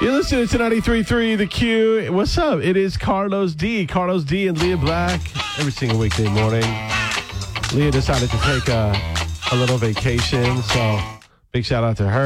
You're listening to 93.3 The Q. What's up? It is Carlos D. Carlos D and Leah Black every single weekday morning. Leah decided to take a little vacation, so big shout out to her.